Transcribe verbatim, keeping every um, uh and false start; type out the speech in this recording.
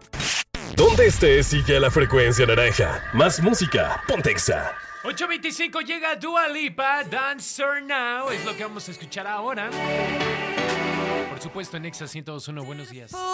Donde estés, sigue la frecuencia naranja. Más música, ponte Exa. ocho veinticinco llega Dua Lipa, Dancer Now, es lo que vamos a escuchar ahora. Por supuesto en Exa ciento dos punto uno, buenos días.